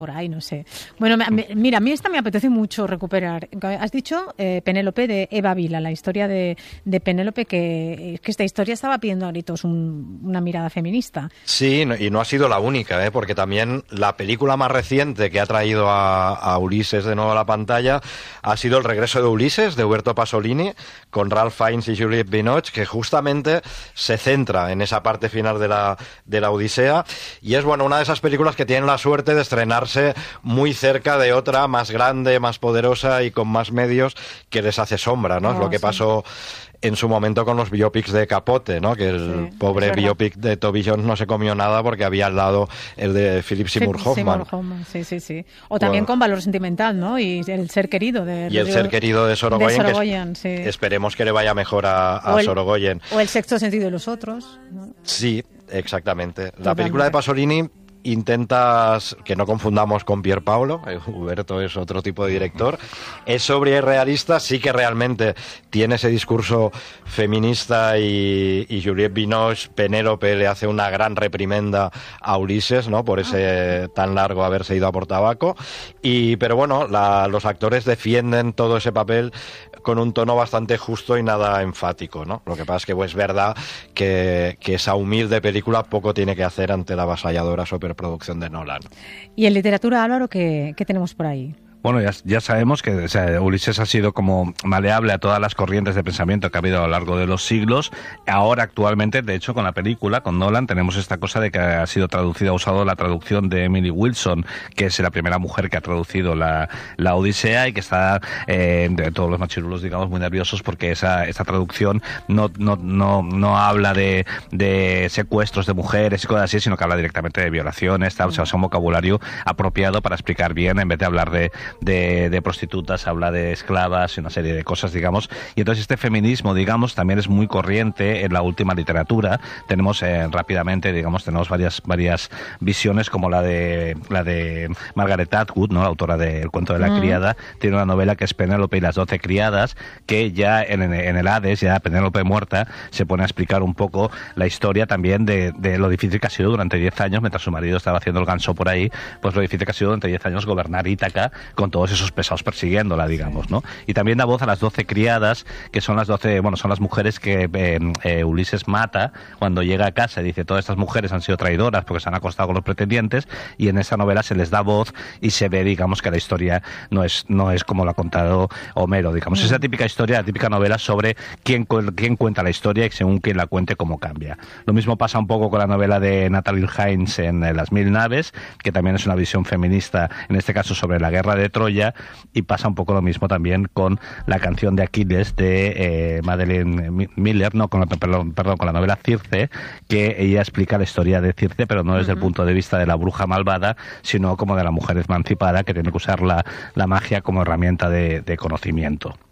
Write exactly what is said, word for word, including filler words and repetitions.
por ahí, no sé. Bueno, me, me, mira, a mí esta me apetece mucho recuperar. Has dicho eh, Penélope de Eva Vila, la historia de, de Penélope, que, que esta historia estaba pidiendo a gritos un, una mirada feminista. Sí, y no ha sido la única, ¿eh? Porque también la película más reciente que ha traído a, a Ulises de nuevo a la pantalla ha sido El regreso de Ulises, de Umberto Pasolini, con Ralph Fiennes y Juliette Binoche, que justamente se centra en esa parte final de la, de la Odisea, y es, bueno, una de esas películas que tienen la suerte de estrenarse muy cerca de otra más grande, más poderosa y con más medios que les hace sombra, ¿no? Oh, es lo que sí. pasó en su momento con los biopics de Capote, ¿no? Que el sí, pobre biopic de Toby Jones no se comió nada porque había al lado el de Philip Seymour Hoffman. Seymour Hoffman, sí, sí, sí. O también bueno, con Valor Sentimental, ¿no? Y El ser querido de Y El Río, ser querido de Sorogoyen, de Sorogoyen, que es, sí. Esperemos que le vaya mejor a, a el, Sorogoyen. O El sexto sentido de los otros, ¿no? Sí, exactamente. La Totalmente. película de Pasolini intentas, que no confundamos con Pier Paolo, eh, Huberto es otro tipo de director, es sobria y realista, sí que realmente tiene ese discurso feminista y, y Juliette Binoche, Penélope, le hace una gran reprimenda a Ulises, ¿no? Por ese tan largo haberse ido a por tabaco, y, pero bueno, la, los actores defienden todo ese papel con un tono bastante justo y nada enfático, ¿no? Lo que pasa es que pues, es verdad que, que esa humilde película poco tiene que hacer ante la avasalladora superproducción de Nolan. ¿Y en literatura, Álvaro, qué, qué tenemos por ahí? Bueno, ya, ya sabemos que o sea, Ulises ha sido como maleable a todas las corrientes de pensamiento que ha habido a lo largo de los siglos. Ahora, actualmente, de hecho, con la película, con Nolan, tenemos esta cosa de que ha sido traducida, ha usado la traducción de Emily Wilson, que es la primera mujer que ha traducido la, la Odisea y que está, eh, de todos los machirulos, digamos, muy nerviosos porque esa, esa traducción no, no, no, no habla de, de secuestros de mujeres y cosas así, sino que habla directamente de violaciones, tal, o sea, es un vocabulario apropiado para explicar bien, en vez de hablar de De, de prostitutas, habla de esclavas y una serie de cosas, digamos, y entonces este feminismo, digamos, también es muy corriente en la última literatura. Tenemos eh, rápidamente, digamos, tenemos varias varias visiones, como la de la de Margaret Atwood, ¿no? La autora de El cuento de la mm. criada, tiene una novela que es Penélope y las doce criadas, que ya en, en el Hades, ya Penélope muerta, se pone a explicar un poco la historia también de, de lo difícil que ha sido durante diez años, mientras su marido estaba haciendo el ganso por ahí, pues lo difícil que ha sido durante diez años gobernar Ítaca con todos esos pesados persiguiéndola, digamos, ¿no? Y también da voz a las doce criadas, que son las doce, bueno, son las mujeres que eh, eh, Ulises mata cuando llega a casa y dice, todas estas mujeres han sido traidoras porque se han acostado con los pretendientes, y en esa novela se les da voz y se ve, digamos, que la historia no es no es como lo ha contado Homero, digamos. Mm. Es la típica historia, la típica novela sobre quién, quién cuenta la historia y según quién la cuente, cómo cambia. Lo mismo pasa un poco con la novela de Natalie Hines en eh, Las mil naves, que también es una visión feminista, en este caso sobre la guerra de Troya, y pasa un poco lo mismo también con la canción de Aquiles de eh, Madeleine Miller, no, con la, perdón, perdón, con la novela Circe, que ella explica la historia de Circe, pero no desde uh-huh. el punto de vista de la bruja malvada, sino como de la mujer emancipada que tiene que usar la, la magia como herramienta de, de conocimiento.